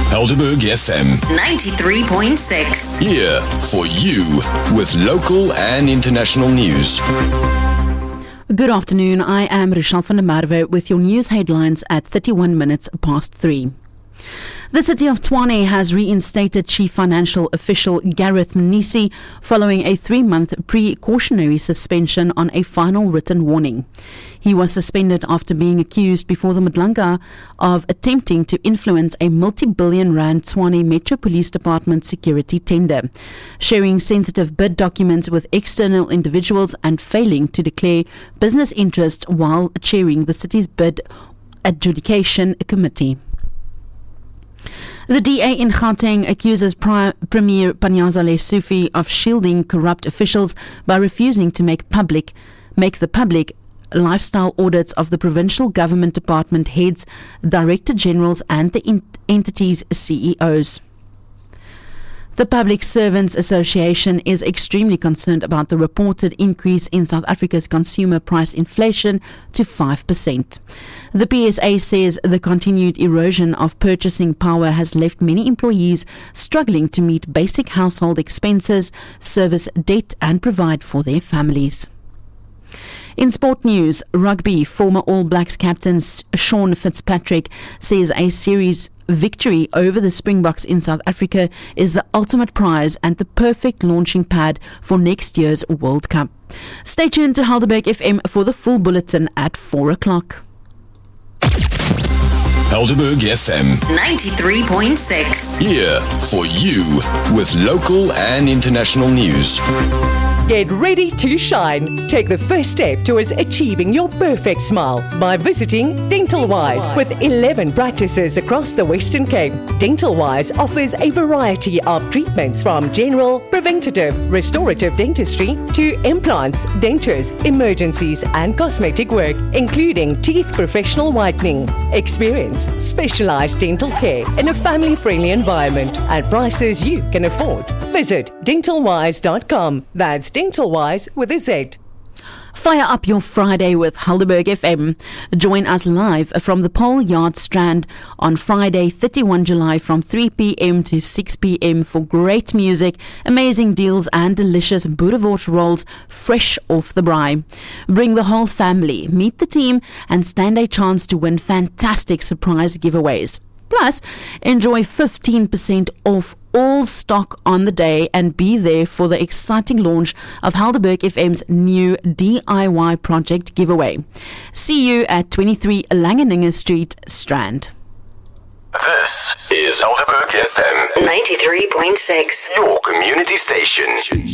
Helderberg FM 93.6. here for you with local and international news. Good afternoon, I am Rochelle van der Merwe with your news headlines at 31 minutes past 3. The city of Tshwane has reinstated Chief Financial Official Gareth Mnisi following a 3-month precautionary suspension on a final written warning. He was suspended after being accused before the Madlanga of attempting to influence a multi-billion rand Tshwane Metro Police Department security tender, sharing sensitive bid documents with external individuals and failing to declare business interest while chairing the city's bid adjudication committee. The DA in Gauteng accuses Premier Panyaza Lesufi of shielding corrupt officials by refusing to make the public lifestyle audits of the provincial government department heads, director generals and the entity's CEOs. The Public Servants Association is extremely concerned about the reported increase in South Africa's consumer price inflation to 5%. The PSA says the continued erosion of purchasing power has left many employees struggling to meet basic household expenses, service debt and provide for their families. In sport news, rugby, former All Blacks captain Sean Fitzpatrick says a series victory over the Springboks in South Africa is the ultimate prize and the perfect launching pad for next year's World Cup. Stay tuned to Helderberg FM for the full bulletin at 4 o'clock. Helderberg FM 93.6. here for you with local and international news. Get ready to shine. Take the first step towards achieving your perfect smile by visiting DentalWise. With 11 practices across the Western Cape, DentalWise offers a variety of treatments from general, preventative, restorative dentistry to implants, dentures, emergencies and cosmetic work, including teeth professional whitening. Experience specialized dental care in a family-friendly environment at prices you can afford. Visit dentalwise.com. That's DentalWise with a Z. Fire up your Friday with Helderberg FM. Join us live from the Pole Yard Strand on Friday, 31 July from 3 p.m. to 6 p.m. for great music, amazing deals and delicious boerewors rolls fresh off the braai. Bring the whole family, meet the team and stand a chance to win fantastic surprise giveaways. Plus, enjoy 15% off all stock on the day and be there for the exciting launch of Helderberg FM's new DIY project giveaway. See you at 23 Langeninge Street, Strand. This is Helderberg FM 93.6. your community station.